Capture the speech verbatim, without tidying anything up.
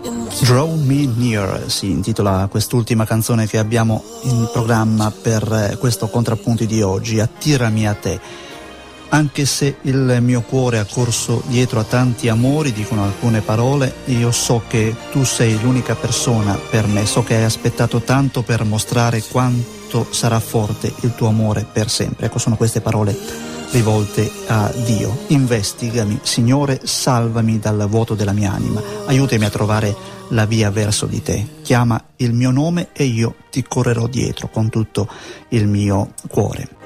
Draw Me Near si intitola quest'ultima canzone che abbiamo in programma per questo Contrappunti di oggi. Attirami a te. Anche se il mio cuore ha corso dietro a tanti amori, dicono alcune parole, io so che tu sei l'unica persona per me, so che hai aspettato tanto per mostrare quanto sarà forte il tuo amore per sempre. Ecco, sono queste parole rivolte a Dio. Investigami, Signore, salvami dal vuoto della mia anima, aiutami a trovare la via verso di te, chiama il mio nome e io ti correrò dietro con tutto il mio cuore.